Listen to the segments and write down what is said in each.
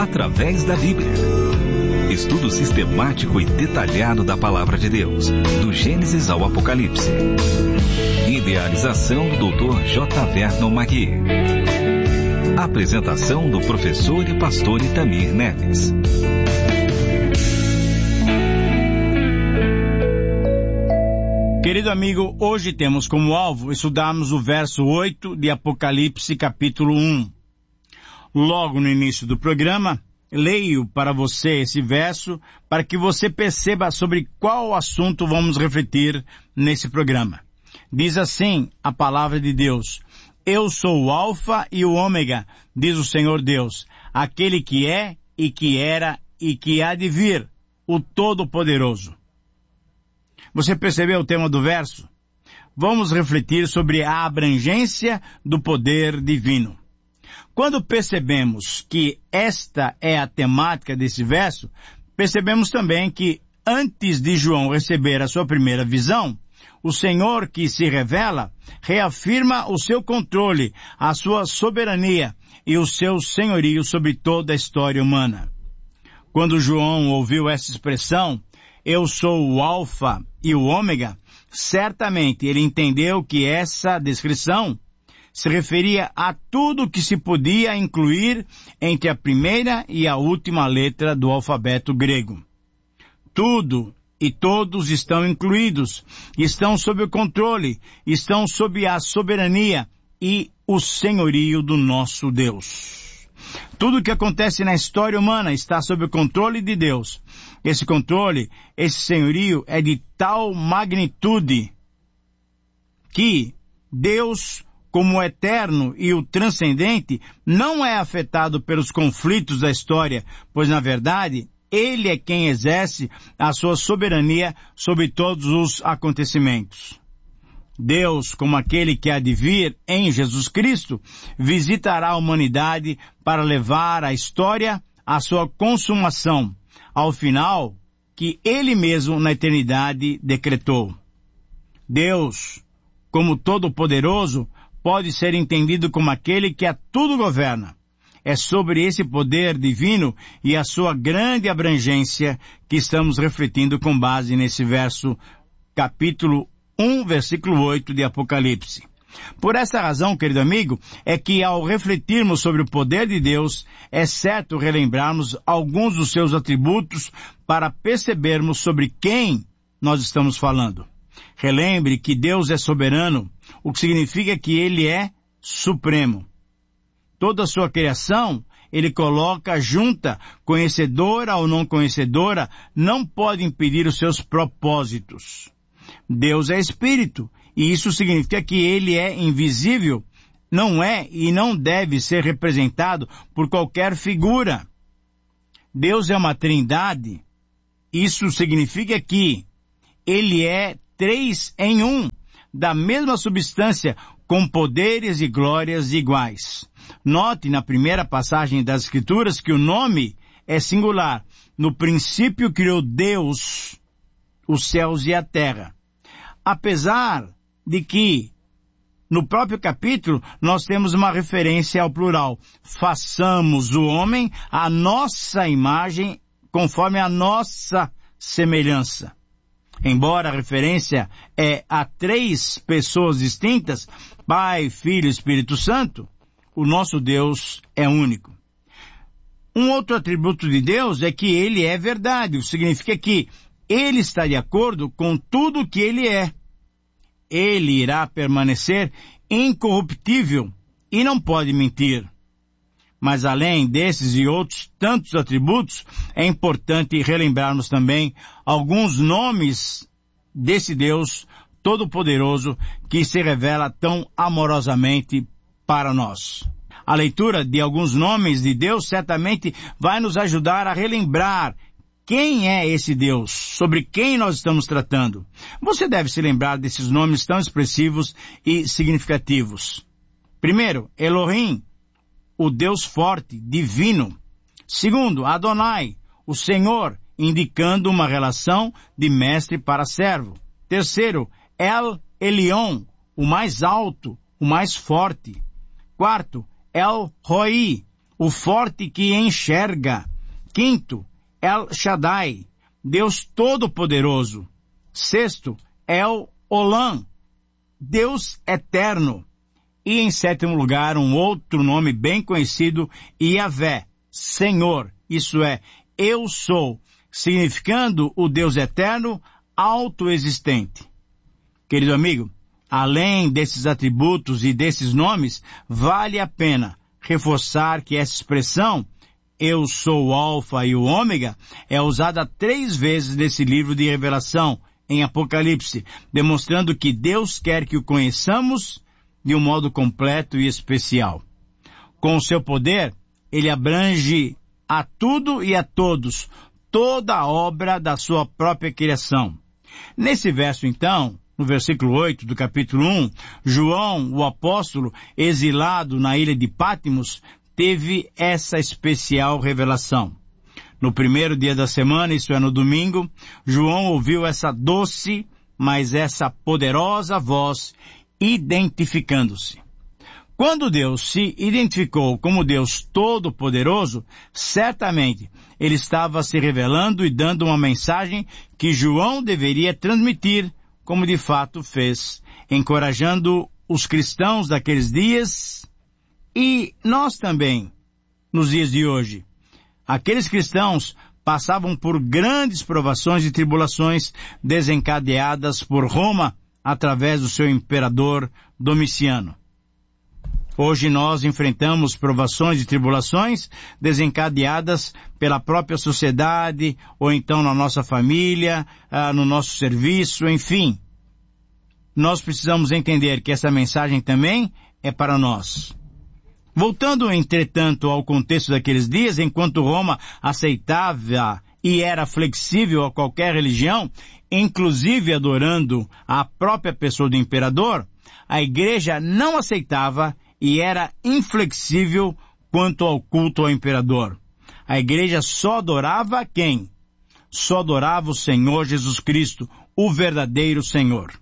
através da Bíblia. Estudo sistemático e detalhado da Palavra de Deus, do Gênesis ao Apocalipse. Idealização do Dr. J. Vernon Magui. Apresentação do professor e pastor Itamir Neves. Querido amigo, hoje temos como alvo estudarmos o verso 8 de Apocalipse capítulo 1. Logo no início do programa, leio para você esse verso para que você perceba sobre qual assunto vamos refletir nesse programa. Diz assim a palavra de Deus: Eu sou o Alfa e o Ômega, diz o Senhor Deus, aquele que é e que era e que há de vir, o Todo-Poderoso. Você percebeu o tema do verso? Vamos refletir sobre a abrangência do poder divino. Quando percebemos que esta é a temática desse verso, percebemos também que antes de João receber a sua primeira visão, o Senhor que se revela reafirma o seu controle, a sua soberania e o seu senhorio sobre toda a história humana. Quando João ouviu essa expressão, eu sou o Alfa e o Ômega, certamente ele entendeu que essa descrição se referia a tudo que se podia incluir entre a primeira e a última letra do alfabeto grego. Tudo e todos estão incluídos, estão sob o controle, estão sob a soberania e o senhorio do nosso Deus. Tudo que acontece na história humana está sob o controle de Deus. Esse controle, esse senhorio é de tal magnitude que Deus, como o eterno e o transcendente, não é afetado pelos conflitos da história, pois, na verdade, Ele é quem exerce a sua soberania sobre todos os acontecimentos. Deus, como aquele que há de vir em Jesus Cristo, visitará a humanidade para levar a história à sua consumação, ao final que Ele mesmo na eternidade decretou. Deus, como Todo-Poderoso, pode ser entendido como aquele que a tudo governa. É sobre esse poder divino e a sua grande abrangência que estamos refletindo com base nesse verso, capítulo 1, versículo 8 de Apocalipse. Por essa razão, querido amigo, é que ao refletirmos sobre o poder de Deus, é certo relembrarmos alguns dos seus atributos para percebermos sobre quem nós estamos falando. Relembre que Deus é soberano, o que significa que Ele é supremo. Toda a sua criação, Ele coloca junta, conhecedora ou não conhecedora, não pode impedir os seus propósitos. Deus é Espírito, e isso significa que Ele é invisível, não é e não deve ser representado por qualquer figura. Deus é uma trindade, isso significa que Ele é 3 em 1, da mesma substância, com poderes e glórias iguais. Note na primeira passagem das Escrituras que o nome é singular. No princípio criou Deus os céus e a terra. Apesar de que, no próprio capítulo, nós temos uma referência ao plural. Façamos o homem à nossa imagem, conforme a nossa semelhança. Embora a referência é a 3 pessoas distintas, Pai, Filho e Espírito Santo, o nosso Deus é único. Um outro atributo de Deus é que Ele é verdade, o que significa que Ele está de acordo com tudo o que Ele é. Ele irá permanecer incorruptível e não pode mentir. Mas além desses e outros tantos atributos, é importante relembrarmos também alguns nomes desse Deus Todo-Poderoso que se revela tão amorosamente para nós. A leitura de alguns nomes de Deus certamente vai nos ajudar a relembrar quem é esse Deus, sobre quem nós estamos tratando. Você deve se lembrar desses nomes tão expressivos e significativos. Primeiro, Elohim, o Deus forte, divino. Segundo, Adonai, o Senhor, indicando uma relação de mestre para servo. Terceiro, El Elyon, o mais alto, o mais forte. Quarto, El Roi, o forte que enxerga. Quinto, El Shaddai, Deus Todo-Poderoso. Sexto, El Olam, Deus Eterno. E em sétimo lugar, um outro nome bem conhecido, Yahvé, Senhor, isso é, eu sou, significando o Deus Eterno, autoexistente. Querido amigo, além desses atributos e desses nomes, vale a pena reforçar que essa expressão, eu sou o Alfa e o Ômega, é usada 3 vezes nesse livro de Revelação, em Apocalipse, demonstrando que Deus quer que o conheçamos de um modo completo e especial. Com o seu poder, ele abrange a tudo e a todos, toda a obra da sua própria criação. Nesse verso, então, no versículo 8 do capítulo 1, João, o apóstolo, exilado na ilha de Patmos, teve essa especial revelação. No primeiro dia da semana, isso é, no domingo, João ouviu essa doce, mas essa poderosa voz, identificando-se. Quando Deus se identificou como Deus Todo-Poderoso, certamente ele estava se revelando e dando uma mensagem que João deveria transmitir, como de fato fez, encorajando os cristãos daqueles dias e nós também, nos dias de hoje. Aqueles cristãos passavam por grandes provações e tribulações desencadeadas por Roma através do seu imperador Domiciano. Hoje nós enfrentamos provações e tribulações desencadeadas pela própria sociedade, ou então na nossa família, no nosso serviço, enfim. Nós precisamos entender que essa mensagem também é para nós. Voltando, entretanto, ao contexto daqueles dias, enquanto Roma aceitava e era flexível a qualquer religião, inclusive adorando a própria pessoa do imperador, a igreja não aceitava e era inflexível quanto ao culto ao imperador. A igreja só adorava quem? Só adorava o Senhor Jesus Cristo, o verdadeiro Senhor.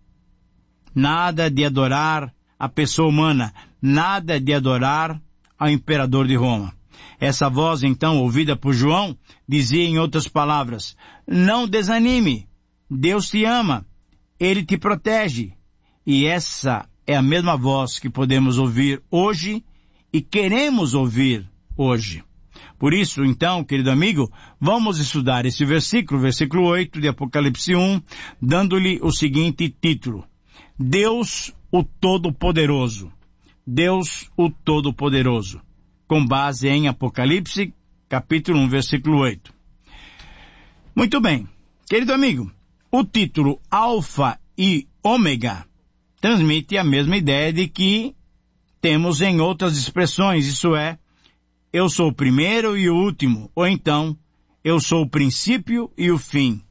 Nada de adorar a pessoa humana, nada de adorar ao imperador de Roma. Essa voz, então, ouvida por João, dizia em outras palavras, não desanime, Deus te ama, Ele te protege. E essa é a mesma voz que podemos ouvir hoje e queremos ouvir hoje. Por isso, então, querido amigo, vamos estudar esse versículo 8 de Apocalipse 1, dando-lhe o seguinte título, Deus o Todo-Poderoso. Deus o Todo-Poderoso. Com base em Apocalipse, capítulo 1, versículo 8. Muito bem. Querido amigo, o título Alfa e Ômega transmite a mesma ideia de que temos em outras expressões, isso é, eu sou o primeiro e o último, ou então, eu sou o princípio e o fim.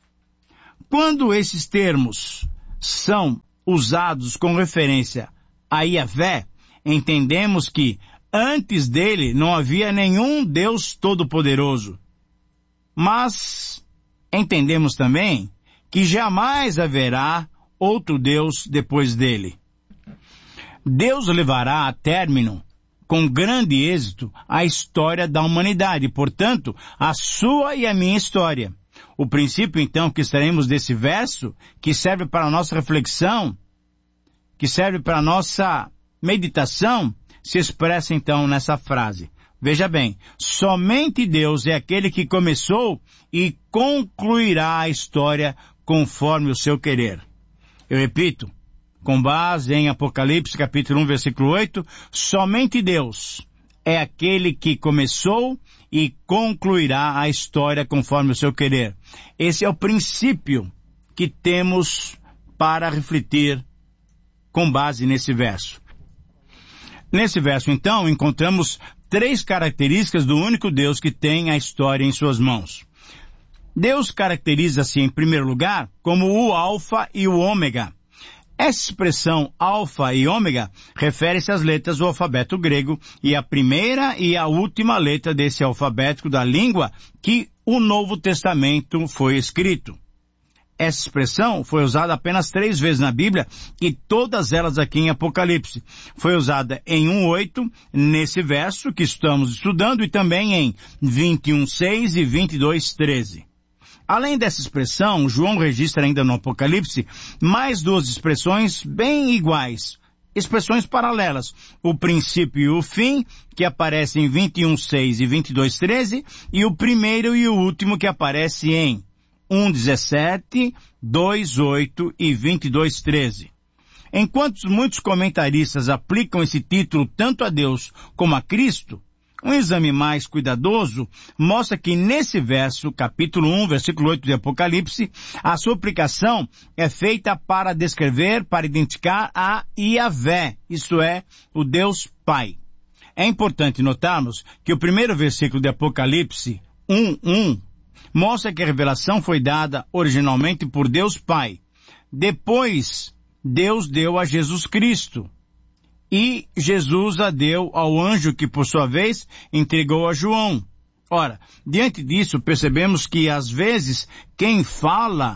Quando esses termos são usados com referência a Yahvé, entendemos que antes dele não havia nenhum Deus Todo-Poderoso. Mas entendemos também que jamais haverá outro Deus depois dele. Deus levará a término, com grande êxito, a história da humanidade, portanto, a sua e a minha história. O princípio, então, que estaremos desse verso, que serve para a nossa reflexão, que serve para a nossa meditação, se expressa, então, nessa frase. Veja bem, somente Deus é aquele que começou e concluirá a história conforme o seu querer. Eu repito, com base em Apocalipse capítulo 1, versículo 8, somente Deus é aquele que começou e concluirá a história conforme o seu querer. Esse é o princípio que temos para refletir com base nesse verso. Nesse verso, então, encontramos 3 características do único Deus que tem a história em suas mãos. Deus caracteriza-se, em primeiro lugar, como o Alfa e o Ômega. Essa expressão Alfa e Ômega refere-se às letras do alfabeto grego e à primeira e à última letra desse alfabeto da língua que o Novo Testamento foi escrito. essa expressão foi usada apenas 3 vezes na Bíblia e todas elas aqui em Apocalipse. Foi usada em 1:8, nesse verso que estamos estudando, e também em 21:6 e 22:13. Além dessa expressão, João registra ainda no Apocalipse mais 2 expressões bem iguais, expressões paralelas, o princípio e o fim, que aparecem em 21:6 e 22:13, e o primeiro e o último que aparece em 1:17, 2:8 e 22:13. Enquanto muitos comentaristas aplicam esse título tanto a Deus como a Cristo, um exame mais cuidadoso mostra que nesse verso, capítulo 1, versículo 8 de Apocalipse, a sua aplicação é feita para descrever, para identificar a Yahvé, isto é, o Deus Pai. É importante notarmos que o primeiro versículo de Apocalipse 1:1 mostra que a revelação foi dada originalmente por Deus Pai. Depois, Deus deu a Jesus Cristo. E Jesus a deu ao anjo que, por sua vez, entregou a João. Ora, diante disso, percebemos que, às vezes, quem fala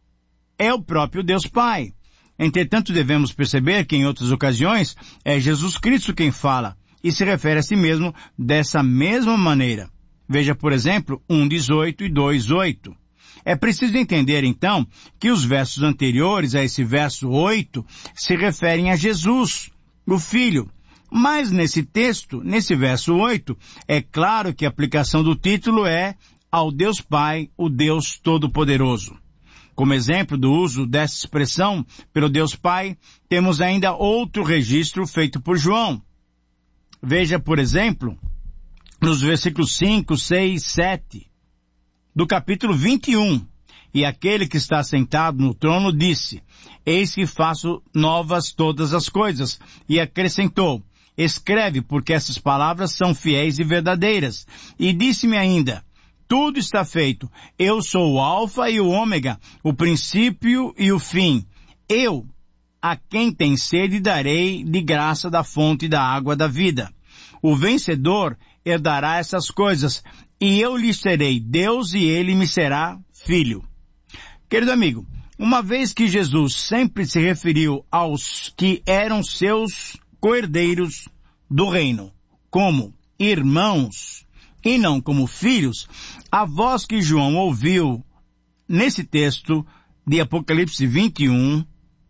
é o próprio Deus Pai. Entretanto, devemos perceber que, em outras ocasiões, é Jesus Cristo quem fala, e se refere a si mesmo dessa mesma maneira. Veja, por exemplo, 1:18 e 2:8. É preciso entender, então, que os versos anteriores a esse verso 8 se referem a Jesus, o Filho. Mas nesse texto, nesse verso 8, é claro que a aplicação do título é ao Deus Pai, o Deus Todo-Poderoso. Como exemplo do uso dessa expressão pelo Deus Pai, temos ainda outro registro feito por João. Veja, por exemplo, nos versículos 5, 6, 7, do capítulo 21. E aquele que está sentado no trono disse, eis que faço novas todas as coisas. E acrescentou, escreve, porque essas palavras são fiéis e verdadeiras. E disse-me ainda, tudo está feito. Eu sou o Alfa e o Ômega, o princípio e o fim. Eu, a quem tem sede, darei de graça da fonte da água da vida. O vencedor herdará essas coisas, e eu lhe serei Deus e ele me será filho. Querido amigo, uma vez que Jesus sempre se referiu aos que eram seus co-herdeiros do reino, como irmãos e não como filhos, a voz que João ouviu nesse texto de Apocalipse 21,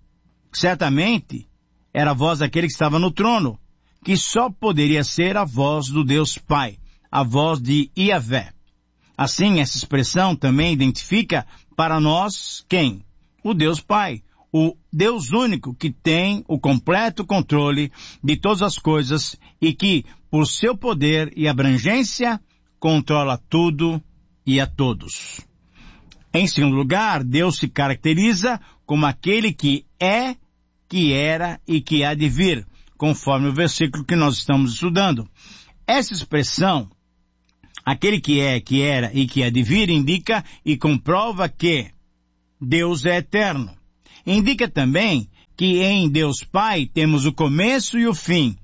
certamente era a voz daquele que estava no trono, que só poderia ser a voz do Deus Pai, a voz de Yahvé. Assim, essa expressão também identifica para nós quem? O Deus Pai, o Deus único que tem o completo controle de todas as coisas e que, por seu poder e abrangência, controla tudo e a todos. Em segundo lugar, Deus se caracteriza como aquele que é, que era e que há de vir, conforme o versículo que nós estamos estudando. Essa expressão, aquele que é, que era e que há de vir, indica e comprova que Deus é eterno. Indica também que em Deus Pai temos o começo e o fim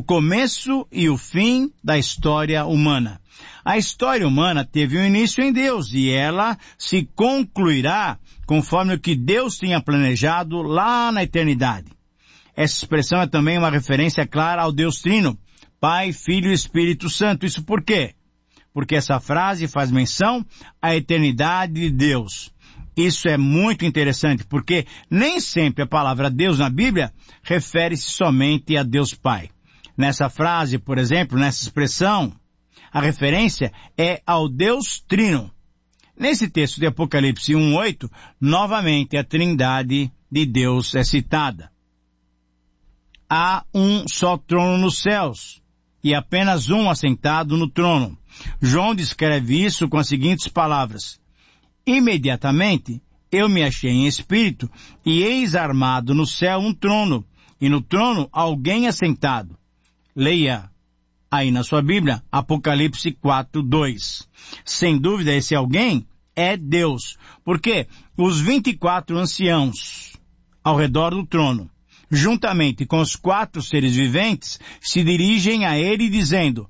da história humana. A história humana teve um início em Deus e ela se concluirá conforme o que Deus tinha planejado lá na eternidade. Essa expressão é também uma referência clara ao Deus Trino, Pai, Filho e Espírito Santo. Isso por quê? Porque essa frase faz menção à eternidade de Deus. Isso é muito interessante, porque nem sempre a palavra Deus na Bíblia refere-se somente a Deus Pai. Nessa frase, por exemplo, nessa expressão, a referência é ao Deus Trino. Nesse texto de Apocalipse 1:8, novamente a Trindade de Deus é citada. Há um só trono nos céus, e apenas um assentado no trono. João descreve isso com as seguintes palavras. Imediatamente eu me achei em espírito, e eis armado no céu um trono, e no trono alguém assentado. Leia aí na sua Bíblia, Apocalipse 4:2. Sem dúvida esse alguém é Deus, porque os 24 anciãos ao redor do trono, juntamente com os 4 seres viventes, se dirigem a ele dizendo,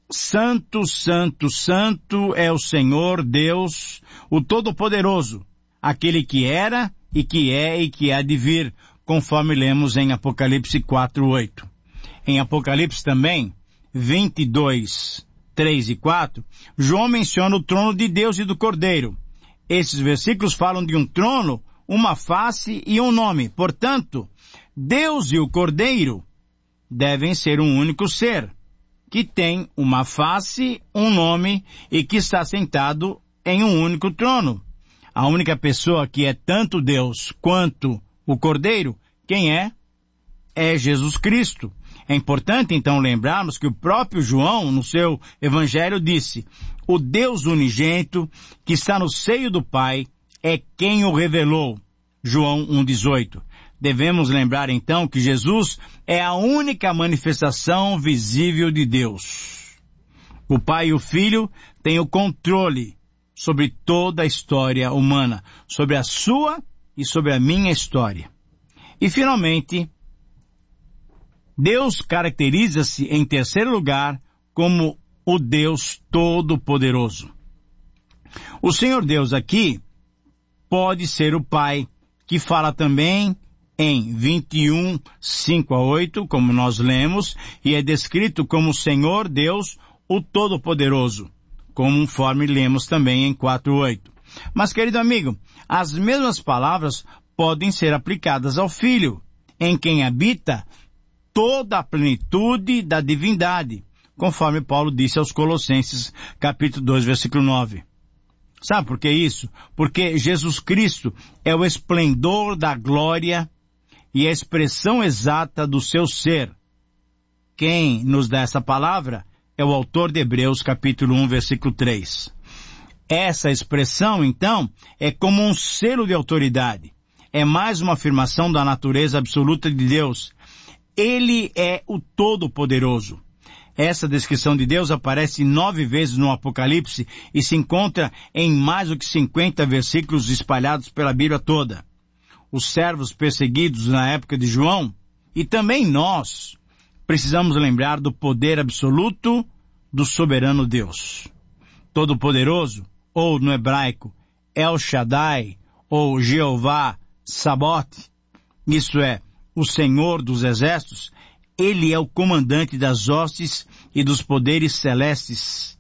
Santo, Santo, Santo é o Senhor Deus, o Todo-Poderoso, aquele que era e que é e que há de vir, conforme lemos em Apocalipse 4:8. Em Apocalipse também, 22, 3 e 4, João menciona o trono de Deus e do Cordeiro. Esses versículos falam de um trono, uma face e um nome. Portanto, Deus e o Cordeiro devem ser um único ser, que tem uma face, um nome e que está sentado em um único trono. A única pessoa que é tanto Deus quanto o Cordeiro, quem é? É Jesus Cristo. É importante então lembrarmos que o próprio João, no seu evangelho, disse: o Deus unigênito que está no seio do Pai é quem o revelou. João 1,18. Devemos lembrar então que Jesus é a única manifestação visível de Deus. O Pai e o Filho têm o controle sobre toda a história humana, sobre a sua e sobre a minha história. E finalmente, Deus caracteriza-se em terceiro lugar como o Deus Todo-Poderoso. O Senhor Deus aqui pode ser o Pai, que fala também em 21, 5 a 8, como nós lemos, e é descrito como Senhor Deus, o Todo-Poderoso, conforme lemos também em 4:8. Mas, querido amigo, as mesmas palavras podem ser aplicadas ao Filho, em quem habita toda a plenitude da divindade, conforme Paulo disse aos Colossenses, capítulo 2, versículo 9. Sabe por que isso? Porque Jesus Cristo é o esplendor da glória e a expressão exata do seu ser. Quem nos dá essa palavra é o autor de Hebreus, capítulo 1, versículo 3. Essa expressão, então, é como um selo de autoridade. É mais uma afirmação da natureza absoluta de Deus. Ele é o Todo-Poderoso. Essa descrição de Deus aparece 9 vezes no Apocalipse e se encontra em mais do que 50 versículos espalhados pela Bíblia toda. Os servos perseguidos na época de João, e também nós, precisamos lembrar do poder absoluto do soberano Deus. Todo-Poderoso, ou no hebraico, El Shaddai, ou Jeová Sabaoth, isso é, o Senhor dos Exércitos, ele é o comandante das hostes e dos poderes celestes.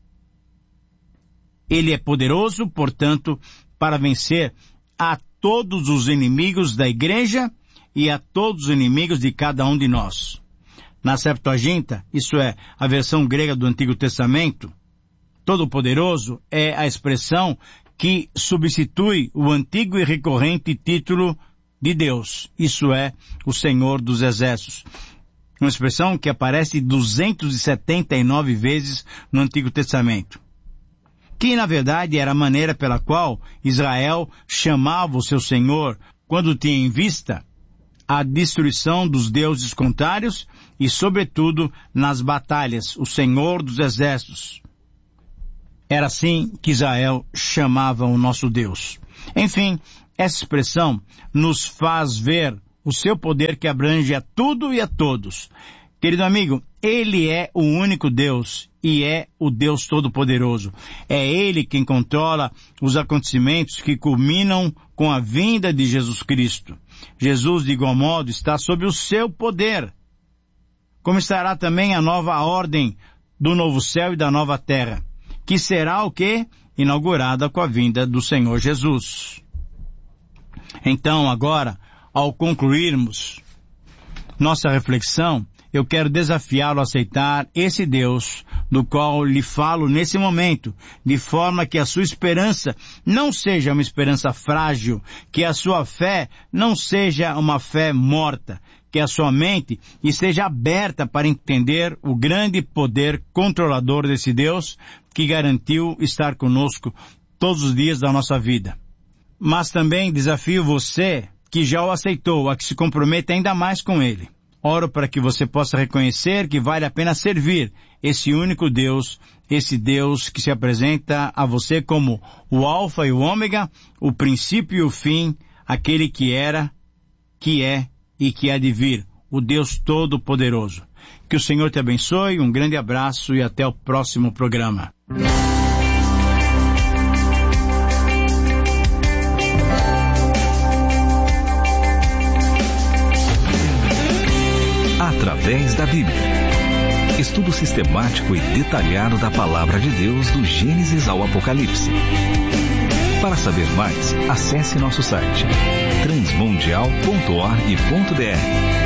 Ele é poderoso, portanto, para vencer a todos os inimigos da igreja e a todos os inimigos de cada um de nós. Na Septuaginta, isso é, a versão grega do Antigo Testamento, Todo-Poderoso é a expressão que substitui o antigo e recorrente título de Deus, isso é, o Senhor dos Exércitos. Uma expressão que aparece 279 vezes no Antigo Testamento. Que, na verdade, era a maneira pela qual Israel chamava o seu Senhor quando tinha em vista a destruição dos deuses contrários e, sobretudo, nas batalhas, o Senhor dos Exércitos. Era assim que Israel chamava o nosso Deus. Enfim, essa expressão nos faz ver o seu poder que abrange a tudo e a todos. Querido amigo, Ele é o único Deus e é o Deus Todo-Poderoso. É Ele quem controla os acontecimentos que culminam com a vinda de Jesus Cristo. Jesus, de igual modo, está sob o seu poder. Como estará também a nova ordem do novo céu e da nova terra, que será o quê? Inaugurada com a vinda do Senhor Jesus. Então, agora, ao concluirmos nossa reflexão, eu quero desafiá-lo a aceitar esse Deus do qual lhe falo nesse momento, de forma que a sua esperança não seja uma esperança frágil, que a sua fé não seja uma fé morta, que a sua mente esteja aberta para entender o grande poder controlador desse Deus que garantiu estar conosco todos os dias da nossa vida. Mas também desafio você que já o aceitou a que se comprometa ainda mais com Ele. Oro para que você possa reconhecer que vale a pena servir esse único Deus, esse Deus que se apresenta a você como o Alfa e o Ômega, o princípio e o fim, aquele que era, que é e que há de vir, o Deus Todo-Poderoso. Que o Senhor te abençoe, um grande abraço e até o próximo programa. através da Bíblia. Estudo sistemático e detalhado da Palavra de Deus do Gênesis ao Apocalipse. Para saber mais, acesse nosso site transmundial.org.br